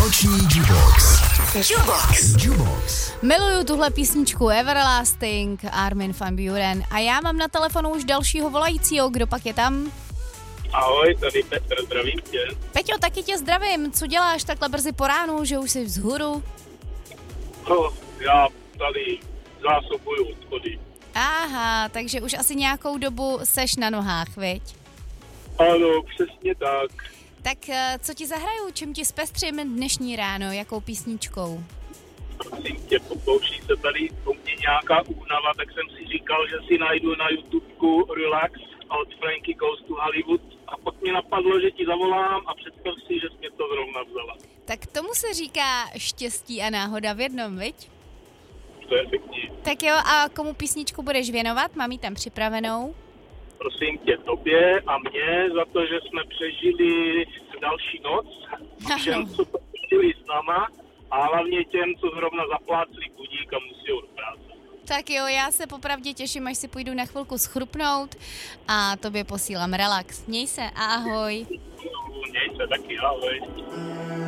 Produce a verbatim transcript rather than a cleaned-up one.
Noční Jukebox. Jukebox. Jukebox. Miluju tuhle písničku Everlasting, Armin van Buuren. A já mám na telefonu už dalšího volajícího, kdo pak je tam? Ahoj, tady Petr, zdravím tě. Peťo, taky tě zdravím. Co děláš takhle brzy po ránu, že už jsi vzhůru? No, já tady zásobuju odchody. Aha, takže už asi nějakou dobu seš na nohách, viď? Ano, přesně tak. Tak co ti zahraju, čím ti zpestřím dnešní ráno, jakou písničkou? Prosím tě, pokouší se tady po mně nějaká únava, tak jsem si říkal, že si najdu na YouTubeku Relax od Frankie Goes to Hollywood a pak mi napadlo, že ti zavolám a představ si, že jsi mě to zrovna vzala. Tak tomu se říká štěstí a náhoda v jednom, viď? To je pěkný. Tak jo, a komu písničku budeš věnovat? Mám ji tam připravenou. Prosím tě, tobě a mě za to, že jsme přežili další noc, všem, co přežili s náma a hlavně těm, co zrovna zaplácli budík a musí jít do práce. Tak jo, já se popravdě těším, až si půjdu na chvilku schrupnout a tobě posílám relax. Měj se a ahoj. Měj se taky, ahoj.